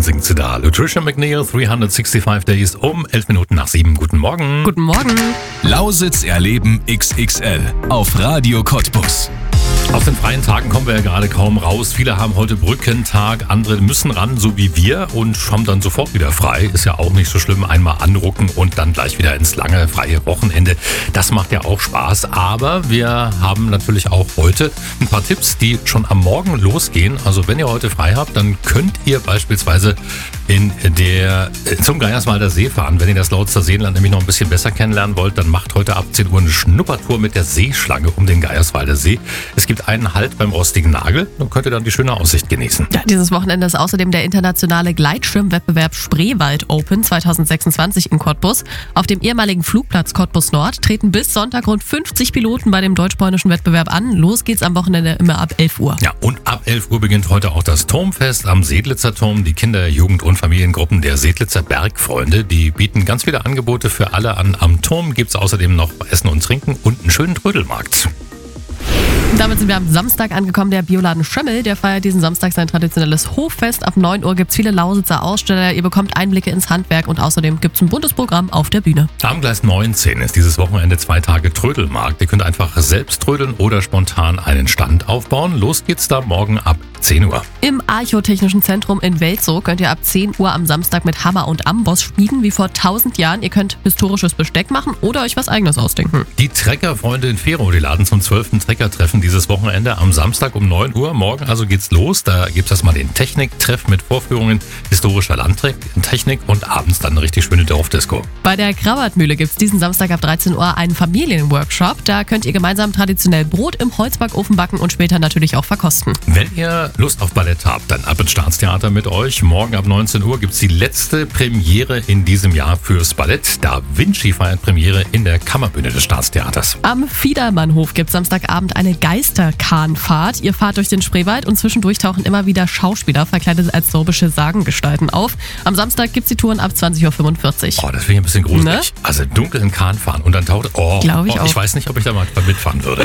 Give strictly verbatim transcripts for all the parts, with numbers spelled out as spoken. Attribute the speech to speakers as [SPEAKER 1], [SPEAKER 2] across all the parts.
[SPEAKER 1] singt sie da. Latricia McNeil, dreihundertfünfundsechzig Days um elf Minuten nach sieben. Guten Morgen.
[SPEAKER 2] Guten Morgen.
[SPEAKER 3] Lausitz erleben X X L auf Radio Cottbus.
[SPEAKER 1] Aus den freien Tagen kommen wir ja gerade kaum raus. Viele haben heute Brückentag, andere müssen ran, so wie wir, und haben dann sofort wieder frei. Ist ja auch nicht so schlimm, einmal anrucken und dann gleich wieder ins lange freie Wochenende. Das macht ja auch Spaß, aber wir haben natürlich auch heute ein paar Tipps, die schon am Morgen losgehen. Also wenn ihr heute frei habt, dann könnt ihr beispielsweise in der, zum Geierswalder See fahren. Wenn ihr das Lausitzer Seenland nämlich noch ein bisschen besser kennenlernen wollt, dann macht heute ab zehn Uhr eine Schnuppertour mit der Seeschlange um den Geierswalder See. Es gibt einen Halt beim Rostigen Nagel und könnt ihr dann die schöne Aussicht genießen.
[SPEAKER 2] Ja, dieses Wochenende ist außerdem der internationale Gleitschirmwettbewerb Spreewald Open zwanzig sechsundzwanzig in Cottbus. Auf dem ehemaligen Flugplatz Cottbus Nord treten bis Sonntag rund fünfzig Piloten bei dem deutsch-polnischen Wettbewerb an. Los geht's am Wochenende immer ab elf Uhr.
[SPEAKER 1] Ja, und ab elf Uhr beginnt heute auch das Turmfest am Sedlitzer Turm. Die Kinder-, Jugend- und Familiengruppen der Sedlitzer Bergfreunde, die bieten ganz viele Angebote für alle an. Am Turm gibt's außerdem noch Essen und Trinken und einen schönen Trödelmarkt.
[SPEAKER 2] Damit sind wir am Samstag angekommen. Der Bioladen Schömmel, der feiert diesen Samstag sein traditionelles Hoffest. Ab neun Uhr gibt es viele Lausitzer Aussteller. Ihr bekommt Einblicke ins Handwerk und außerdem gibt es ein buntes Programm auf der Bühne.
[SPEAKER 1] Am Gleis neunzehn ist dieses Wochenende zwei Tage Trödelmarkt. Ihr könnt einfach selbst trödeln oder spontan einen Stand aufbauen. Los geht's da morgen ab zehn Uhr.
[SPEAKER 2] Im Archäotechnischen Zentrum in Welzow könnt ihr ab zehn Uhr am Samstag mit Hammer und Amboss spielen wie vor tausend Jahren. Ihr könnt historisches Besteck machen oder euch was Eigenes ausdenken.
[SPEAKER 1] Die Treckerfreunde in Fero, die laden zum zwölften Treckertreffen dieses Wochenende am Samstag um neun Uhr. Morgen also geht's los. Da gibt's erstmal den Techniktreff mit Vorführungen historischer Landtechnik und abends dann eine richtig schöne Dorfdisco.
[SPEAKER 2] Bei der Krawattmühle gibt's diesen Samstag ab dreizehn Uhr einen Familienworkshop. Da könnt ihr gemeinsam traditionell Brot im Holzbackofen backen und später natürlich auch verkosten.
[SPEAKER 1] Wenn ihr Lust auf Ballett habt, dann ab ins Staatstheater mit euch. Morgen ab neunzehn Uhr gibt's die letzte Premiere in diesem Jahr fürs Ballett. Da Vinci feiert Premiere in der Kammerbühne des Staatstheaters.
[SPEAKER 2] Am Fiedermannhof gibt's Samstagabend eine Geisterkahnfahrt. Ihr fahrt durch den Spreewald und zwischendurch tauchen immer wieder Schauspieler verkleidet als sorbische Sagengestalten auf. Am Samstag gibt's die Touren ab zwanzig Uhr fünfundvierzig.
[SPEAKER 1] Oh, das finde ich ein bisschen gruselig.
[SPEAKER 2] Ne?
[SPEAKER 1] Also dunkel in Kahn fahren und dann taucht... Oh,
[SPEAKER 2] Glaube ich
[SPEAKER 1] oh,
[SPEAKER 2] auch.
[SPEAKER 1] Ich weiß nicht, ob ich da mal mitfahren würde.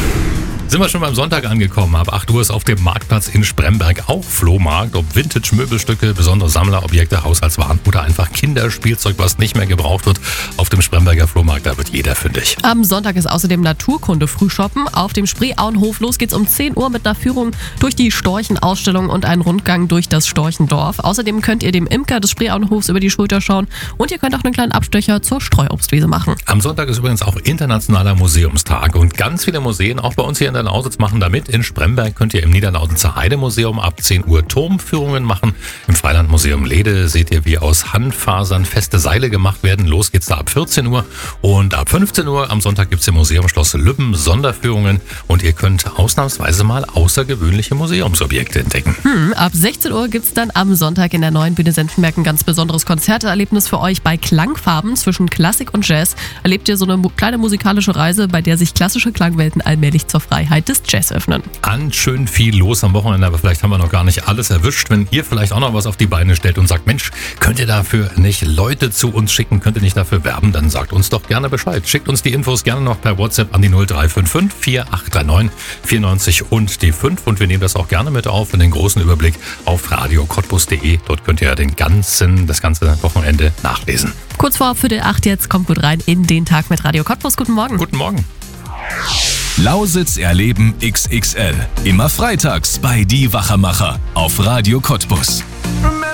[SPEAKER 1] Sind wir schon beim Sonntag angekommen. Ab acht Uhr ist auf dem Marktplatz in Spremberg auch Flohmarkt. Ob Vintage-Möbelstücke, besondere Sammlerobjekte, Haushaltswaren oder einfach Kinderspielzeug, was nicht mehr gebraucht wird. Auf dem Spremberger Flohmarkt, da wird jeder fündig.
[SPEAKER 2] Am Sonntag ist außerdem Naturkunde-Frühshoppen. Auf dem Spreeauenhof los geht's um zehn Uhr mit einer Führung durch die Storchenausstellung und einen Rundgang durch das Storchendorf. Außerdem könnt ihr dem Imker des Spreeauenhofs über die Schulter schauen und ihr könnt auch einen kleinen Abstecher zur Streuobstwiese machen.
[SPEAKER 1] Am Sonntag ist übrigens auch Internationaler Museumstag und ganz viele Museen, auch bei uns hier in der Lausitz, machen da mit. In Spremberg könnt ihr im Niederlausitzer Heidemuseum ab zehn Uhr Turmführungen machen. Im Freilandmuseum Lede seht ihr, wie aus Handfasern feste Seile gemacht werden. Los geht's da ab vierzehn Uhr. Und ab fünfzehn Uhr am Sonntag gibt's im Museum Schloss Lübben Sonderführungen und ihr könnt ausnahmsweise mal außergewöhnliche Museumsobjekte entdecken.
[SPEAKER 2] Hm, ab sechzehn Uhr gibt's dann am Sonntag in der neuen Bühne Senftenberg ein ganz besonderes Konzerterlebnis für euch bei Klangfarben zwischen Klassik und Jazz. Erlebt ihr so eine kleine musikalische Reise, bei der sich klassische Klangwelten allmählich zur Freiheit des Jazz öffnen.
[SPEAKER 1] An schön viel los am Wochenende, aber vielleicht haben wir noch gar nicht alles erwischt. Wenn ihr vielleicht auch noch was auf die Beine stellt und sagt, Mensch, könnt ihr dafür nicht Leute zu uns schicken, könnt ihr nicht dafür werben, dann sagt uns doch gerne Bescheid. Schickt uns die Infos gerne noch per WhatsApp an die null drei fünf fünf vier acht drei neun vier neun und die fünf und wir nehmen das auch gerne mit auf in den großen Überblick auf radio cottbus punkt de. Dort könnt ihr den ganzen, das ganze Wochenende nachlesen.
[SPEAKER 2] Kurz vor Viertel acht jetzt, kommt gut rein in den Tag mit Radio Cottbus. Guten Morgen.
[SPEAKER 1] Guten Morgen.
[SPEAKER 3] Lausitz erleben X X L. Immer freitags bei Die Wachermacher auf Radio Cottbus.